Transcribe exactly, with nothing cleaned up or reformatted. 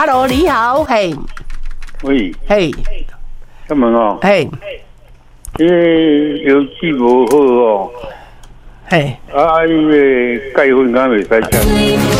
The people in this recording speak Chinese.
，Hello， 你好，嘿， 喂， 嘿， 干嘛哦？ 嘿， 因为油脂无好哦， 嘿。 啊，因为钙粉敢袂使吃。